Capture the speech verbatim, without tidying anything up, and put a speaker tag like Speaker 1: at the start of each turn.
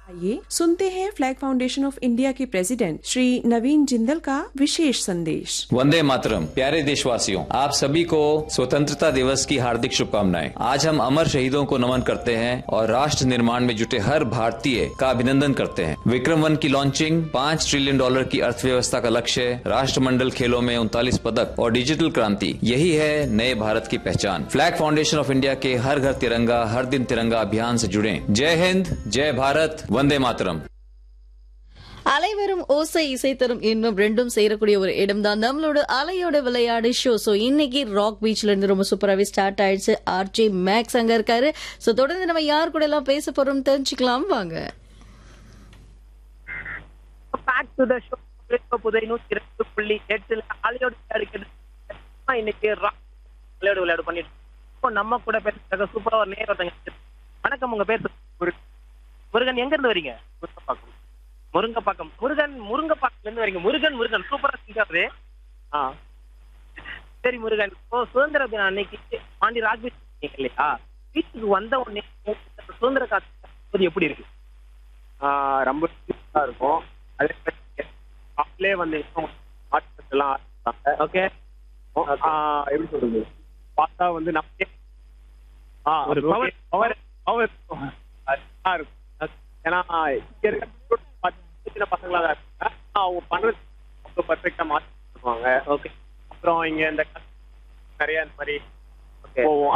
Speaker 1: आइए सुनते हैं फ्लैग फाउंडेशन ऑफ इंडिया के प्रेसिडेंट श्री नवीन जिंदल का विशेष संदेश।
Speaker 2: वंदे मातरम। प्यारे देशवासियों, आप सभी को स्वतंत्रता दिवस की हार्दिक शुभकामनाएं। आज हम अमर शहीदों को नमन करते हैं और राष्ट्र निर्माण में जुटे हर भारतीय का अभिनंदन करते हैं। विक्रम वन की लॉन्चिंग, पाँच ट्रिलियन डॉलर की अर्थव्यवस्था का लक्ष्य, राष्ट्रमंडल खेलों में उनतालीस पदक और डिजिटल क्रांति, यही है नए भारत की पहचान। फ्लैग फाउंडेशन ऑफ इंडिया के हर घर तिरंगा हर दिन तिरंगा अभियान से जुड़े। जय हिंद, जय भारत, वंदे मातरम।
Speaker 3: அலைவரும் ஓசை இசை தரும் இன்னும் ரெண்டும் சேரக்கூடிய ஒரு இடம் தான் நம்மளோட அலையோட விளையாடு ஷோ. சோ இன்னைக்கு ராக் பீச்ல இருந்து ரொம்ப சூப்பராகவே ஸ்டார்ட் ஆயிடுச்சு. ஆர்ஜே மேக்ஸ் அங்க இருக்காரு. சோ தொடர்ந்து நம்ம யார் கூட எல்லாம் பேச போறோம் தெரிஞ்சுக்கலாம் வாங்க.
Speaker 4: Back to the show. புதை நூற்றி இரண்டு புள்ளி எட்டுல அலையோட விளையாடு இன்னைக்கு ராக் விளையாடு விளையாடு பண்ணிட்டு இப்போ நம்ம கூட பேசுறதுக்கு சூப்பரா ஒரு நேரம் ஒருத்தங்க. வணக்கம், உங்க பேர் முருகன். எங்க இருந்து வரீங்க? முருங்கப்பாக்கம். முருங்கப்பாக்கம் முருகன் முருங்கப்பாக்கத்துல இருந்து வரீங்க. முருகன் முருகன் சூப்பரா செஞ்சாரு. ஆ சரி முருகன், இப்போ சுதந்திர தினம் அன்னைக்கு பாண்டி ராக் பீச் இல்லையா, பீச்சுக்கு வந்த உடனே சுதந்திர காத்து எப்படி இருக்கு?
Speaker 5: ரொம்ப இருக்கும். அதே மாதிரி வந்து எல்லாம்
Speaker 4: ஓகே
Speaker 5: எப்படி சொல்றது, பார்த்தா வந்து நமக்கே ஒரு பவர் பவர் பவர் இருக்கும். ஏன்னா இங்க இருக்க சின்ன பசங்களா தான் இருக்காங்க. அவங்க பண்றது ரொம்ப பர்ஃபெக்டா மாற்றி ஓகே. அப்புறம் இங்க இந்த நிறைய இந்த மாதிரி போவோம்.